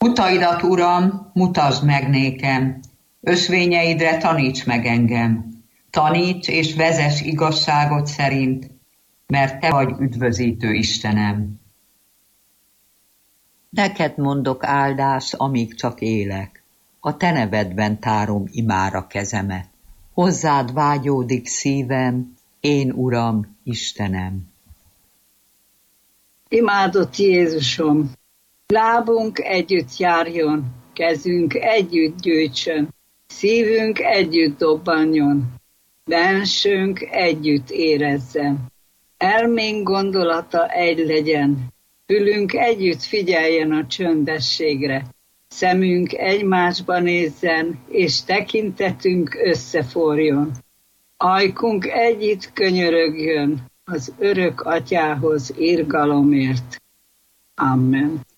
Utaidat, Uram, mutasd meg nékem, ösvényeidre taníts meg engem. Taníts és vezess igazságot szerint, mert Te vagy üdvözítő Istenem. Neked mondok áldást, amíg csak élek. A Te nevedben tárom imára kezemet. Hozzád vágyódik szívem, én Uram, Istenem. Imádott Jézusom, lábunk együtt járjon, kezünk együtt gyűjtsön, szívünk együtt dobbanjon, bensőnk együtt érezzen. Elménk gondolata egy legyen, fülünk együtt figyeljen a csöndességre, szemünk egymásba nézzen, és tekintetünk összeforjon. Ajkunk együtt könyörögjön az örök Atyához irgalomért. Amen.